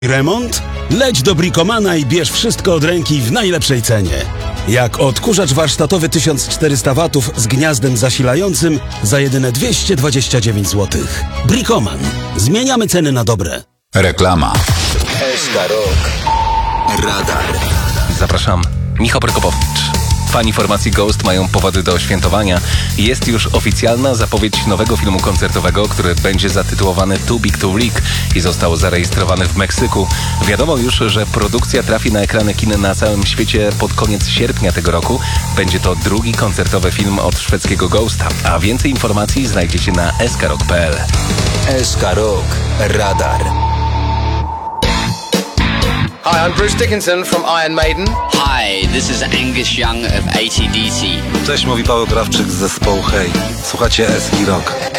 Remont? Leć do Bricomana i bierz wszystko od ręki w najlepszej cenie. Jak odkurzacz warsztatowy 1400 W z gniazdem zasilającym za jedyne 229 zł. Bricoman. Zmieniamy ceny na dobre. Reklama. Escarok. Radar. Zapraszam. Michał Prokopowicz. Fani formacji Ghost mają powody do świętowania. Jest już oficjalna zapowiedź nowego filmu koncertowego, który będzie zatytułowany Too Big to Rig i został zarejestrowany w Meksyku. Wiadomo już, że produkcja trafi na ekrany kin na całym świecie pod koniec sierpnia tego roku. Będzie to drugi koncertowy film od szwedzkiego Ghosta, a więcej informacji znajdziecie na escarok.pl. Escarok. Radar. Hi, I'm Bruce Dickinson from Iron Maiden. Hi, this is Angus Young of AC/DC. Cześć, mówi Paweł Krawczyk z zespołu Hej. Słuchacie SI Rock.